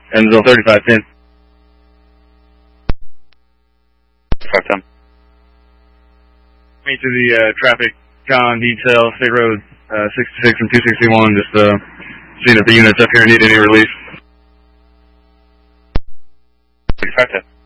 Enzo 3510. 510. Me to the traffic con detail, State Road 66 and 261, just seeing if the units up here need any relief. 510.